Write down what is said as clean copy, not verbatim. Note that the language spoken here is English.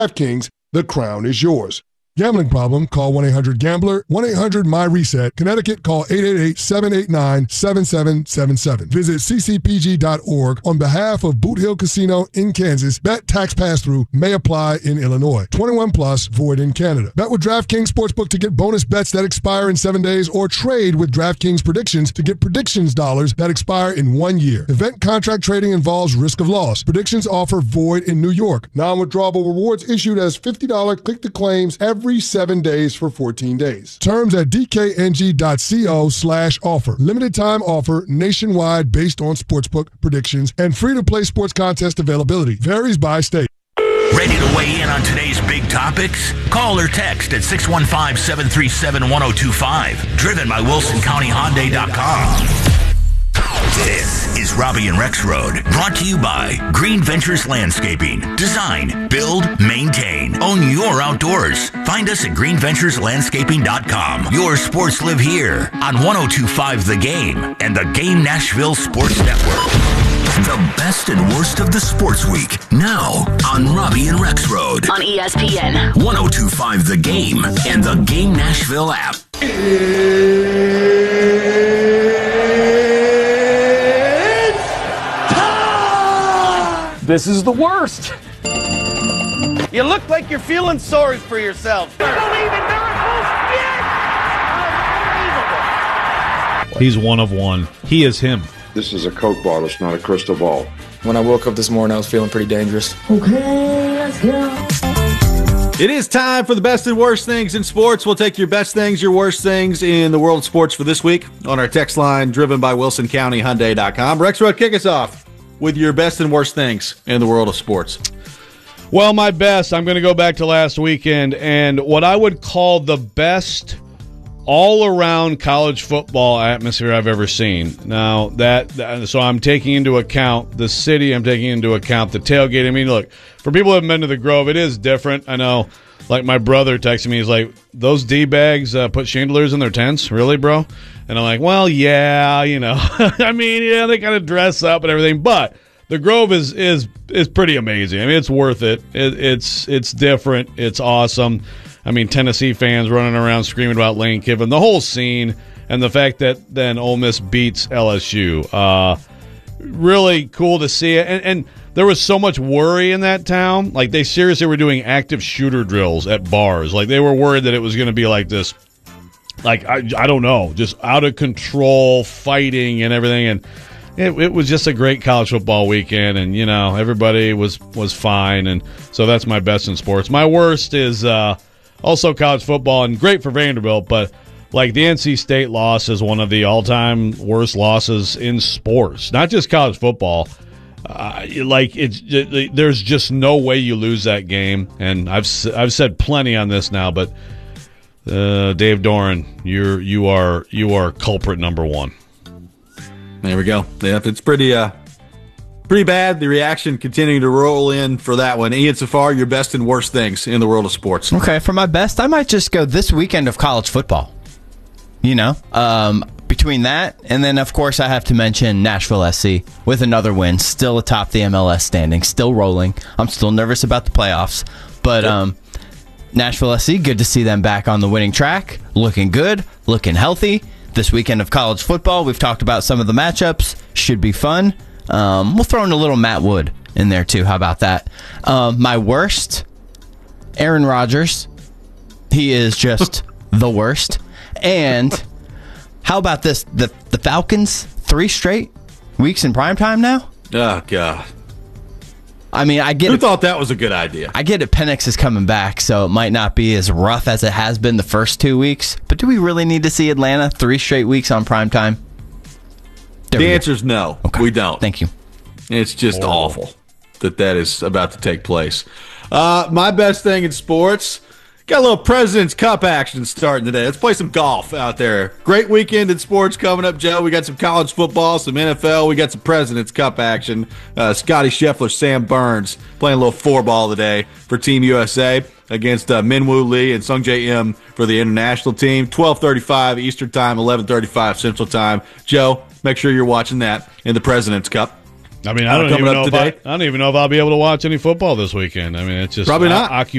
DraftKings, the crown is yours. Gambling problem? Call 1-800-GAMBLER. 1-800-MY-RESET. Connecticut, call 888-789-7777. Visit ccpg.org on behalf of Boot Hill Casino in Kansas. Bet tax pass-through may apply in Illinois. 21 plus, void in Canada. Bet with DraftKings Sportsbook to get bonus bets that expire in 7 days, or trade with DraftKings Predictions to get predictions dollars that expire in 1 year. Event contract trading involves risk of loss. Predictions offer void in New York. Non-withdrawable rewards issued as $50 click-to-claims every 7 days for 14 days. Terms at dkng.co/offer. Limited time offer nationwide based on sportsbook predictions and free-to-play sports contest availability. Varies by state. Ready to weigh in on today's big topics? Call or text at 615-737-1025. Driven by WilsonCountyHyundai.com. This is Robbie and Rex Road, brought to you by Green Ventures Landscaping. Design, build, maintain, own your outdoors. Find us at greenventureslandscaping.com. Your sports live here on 102.5 The Game and the Game Nashville Sports Network. The best and worst of the sports week, now on Robbie and Rex Road. On ESPN. 102.5 The Game and the Game Nashville app. This is the worst. You look like you're feeling sorry for yourself. Believe in miracles? Yes! Unbelievable. He's one of one. He is him. This is a Coke bottle, it's not a crystal ball. When I woke up this morning, I was feeling pretty dangerous. Okay, let's go. It is time for the best and worst things in sports. We'll take your best things, your worst things in the world of sports for this week on our text line, driven by WilsonCountyHyundai.com. Rex Road, kick us off with your best and worst things in the world of sports. Well, my best, I'm going to go back to last weekend, and what I would call the best all-around college football atmosphere I've ever seen. Now, so I'm taking into account the city, I'm taking into account the tailgate. I mean, look, for people who haven't been to the Grove, it is different. I know, like my brother texted me, he's like, those D-bags put chandeliers in their tents? Really, bro? And I'm like, well, yeah, you know. I mean, yeah, they kind of dress up and everything, but the Grove is pretty amazing. I mean, it's worth it. It's different. It's awesome. I mean, Tennessee fans running around screaming about Lane Kiffin, the whole scene, and the fact that then Ole Miss beats LSU. Really cool to see it. And there was so much worry in that town. Like, they seriously were doing active shooter drills at bars. Like, they were worried that it was going to be like this, like, I don't know, just out of control fighting and everything. And it was just a great college football weekend, and, you know, everybody was fine. And so that's my best in sports. My worst is also college football, and great for Vanderbilt, but like the NC State loss is one of the all-time worst losses in sports, not just college football. There's just no way you lose that game, and I've said plenty on this now, but Dave Doran, you are culprit number one. There we go. Yep, it's pretty bad. The reaction continuing to roll in for that one. Ian Safar, your best and worst things in the world of sports. Okay, for my best, I might just go this weekend of college football. You know, between that, and then, of course, I have to mention Nashville SC with another win, still atop the MLS standing, still rolling. I'm still nervous about the playoffs, but Nashville SC, good to see them back on the winning track, looking good, looking healthy. This weekend of college football, we've talked about some of the matchups, should be fun. We'll throw in a little Matt Wood in there, too. How about that? My worst, Aaron Rodgers. He is just the worst. And how about this? The Falcons, 3 straight weeks in primetime now? Oh, God. I mean, I get Who thought that was a good idea? I get it. Penix is coming back, so it might not be as rough as it has been the first 2 weeks. But do we really need to see Atlanta 3 straight weeks on primetime? The answer is no. Okay. We don't. Thank you. It's just awful that is about to take place. My best thing in sports, got a little President's Cup action starting today. Let's play some golf out there. Great weekend in sports coming up, Joe. We got some college football, some NFL. We got some President's Cup action. Scotty Scheffler, Sam Burns playing a little 4-ball today for Team USA against Minwoo Lee and Sungjae Im for the international team. 12:35 Eastern Time, 11:35 Central Time. Joe, make sure you're watching that in the President's Cup. I mean, I don't even know if I'll be able to watch any football this weekend. I mean, it's just Probably not.